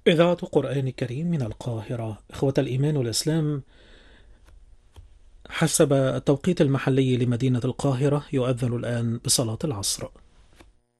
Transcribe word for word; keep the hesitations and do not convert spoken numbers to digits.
إذاعة قرآن كريم من القاهرة. إخوة الإيمان والإسلام، حسب التوقيت المحلي لمدينة القاهرة يؤذن الآن بصلاة العصر.